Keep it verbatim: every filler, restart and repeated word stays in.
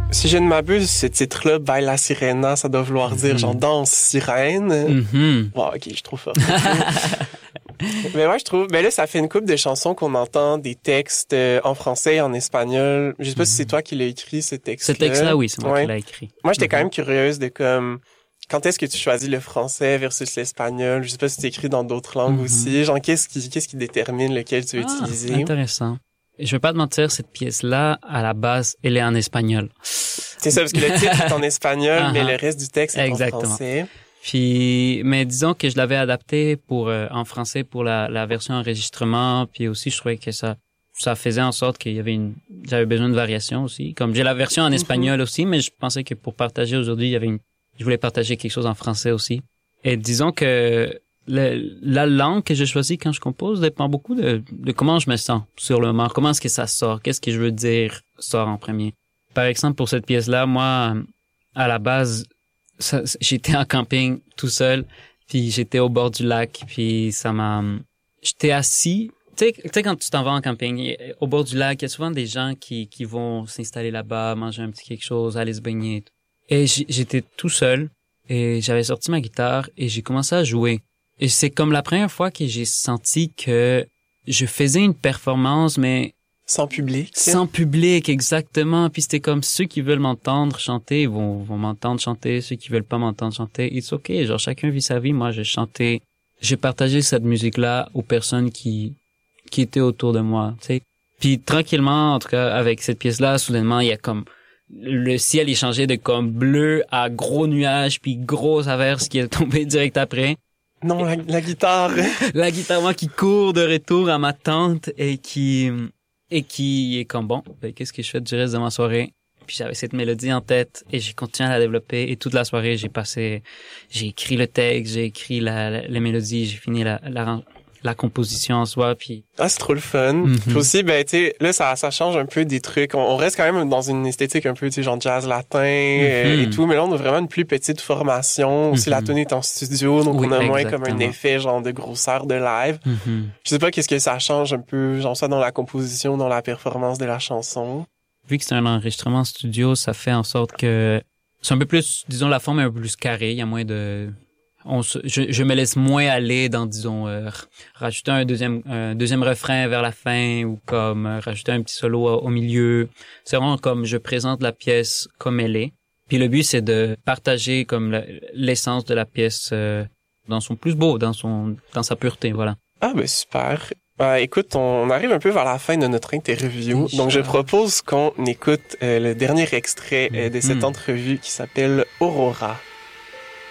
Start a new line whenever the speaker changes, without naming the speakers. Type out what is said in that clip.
Si je ne m'abuse, ce titre-là, Baila Sirena, ça doit vouloir dire
Mm-hmm.
genre danse sirène.
Mm-hmm.
Wow, ok, je suis trop fort. Mais ouais, je trouve, ben là, ça fait une couple de chansons qu'on entend, des textes euh, en français et en espagnol. Je sais pas mm-hmm. si c'est toi qui l'as écrit, ce texte-là.
Ce texte-là, oui, c'est moi
ouais.
qui l'ai écrit.
Moi, j'étais
mm-hmm.
quand même curieuse de comme, quand est-ce que tu choisis le français versus l'espagnol? Je sais pas si c'est écrit dans d'autres langues mm-hmm. aussi. Genre, qu'est-ce qui, qu'est-ce qui détermine lequel tu veux ah, utiliser?
Intéressant. Je vais pas te mentir, cette pièce-là, à la base, elle est en espagnol.
C'est ça, parce que le titre est en espagnol, uh-huh. mais le reste du texte est Exactement. En français.
Puis, mais disons que je l'avais adapté pour euh, en français pour la, la version enregistrement. Puis aussi, je trouvais que ça ça faisait en sorte qu'il y avait une j'avais besoin de variation aussi. Comme j'ai la version en espagnol mm-hmm. aussi, mais je pensais que pour partager aujourd'hui, il y avait une je voulais partager quelque chose en français aussi. Et disons que le, la langue que je choisis quand je compose dépend beaucoup de, de comment je me sens sur le moment. Comment est-ce que ça sort? Qu'est-ce que je veux dire sort en premier? Par exemple, pour cette pièce-là, moi, à la base, ça, j'étais en camping tout seul, puis j'étais au bord du lac, puis ça m'a... J'étais assis. Tu sais, tu sais quand tu t'en vas en camping, au bord du lac, il y a souvent des gens qui, qui vont s'installer là-bas, manger un petit quelque chose, aller se baigner. Et j'étais tout seul, et j'avais sorti ma guitare, et j'ai commencé à jouer. Et c'est comme la première fois que j'ai senti que je faisais une performance, mais...
Sans public.
Sans public, exactement. Puis c'était comme ceux qui veulent m'entendre chanter vont, vont m'entendre chanter, ceux qui veulent pas m'entendre chanter. It's ok, genre chacun vit sa vie. Moi, j'ai chanté, j'ai partagé cette musique-là aux personnes qui, qui étaient autour de moi, tu sais. Puis tranquillement, en tout cas, avec cette pièce-là, soudainement, il y a comme, le ciel est changé de comme bleu à gros nuages, puis grosse averse qui est tombée direct après.
Non, la, la guitare.
La guitare, moi, qui court de retour à ma tante et qui, et qui est comme bon, ben, qu'est-ce que je fais du reste de ma soirée? Puis j'avais cette mélodie en tête et j'ai continué à la développer et toute la soirée, j'ai passé, j'ai écrit le texte, j'ai écrit la, la, les mélodies, j'ai fini la, la, la composition en soi, puis...
Ah, c'est trop le fun. Mm-hmm. Puis aussi, ben, tu sais, là, ça, ça change un peu des trucs. On, on reste quand même dans une esthétique un peu, tu sais, genre jazz latin mm-hmm. euh, et tout, mais là, on a vraiment une plus petite formation. Aussi, mm-hmm. la tune est en studio, donc oui, on a moins exactement. Comme un effet, genre, de grosseur de live. Mm-hmm. Je sais pas qu'est-ce que ça change un peu, genre, ça dans la composition, dans la performance de la chanson.
Vu que c'est un enregistrement studio, ça fait en sorte que c'est un peu plus, disons, la forme est un peu plus carrée, il y a moins de... On se, je, je me laisse moins aller dans, disons, euh, rajouter un deuxième, un deuxième refrain vers la fin ou comme euh, rajouter un petit solo au, au milieu. C'est vraiment comme je présente la pièce comme elle est. Puis le but, c'est de partager comme la, l'essence de la pièce euh, dans son plus beau, dans son, dans sa pureté, voilà.
Ah, ben super. Euh, écoute, on arrive un peu vers la fin de notre interview, donc je propose qu'on écoute euh, le dernier extrait euh, de cette mmh. entrevue qui s'appelle Aurora.